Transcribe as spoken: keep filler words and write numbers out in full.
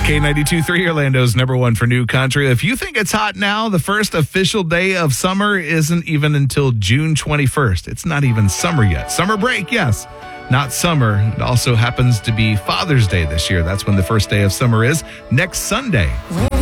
K ninety-two point three, Orlando's number one for new country. If you think it's hot now, the first official day of summer isn't even until June twenty-first. It's not even summer yet. Summer break, yes. Not summer. It also happens to be Father's Day this year. That's when the first day of summer is, next Sunday.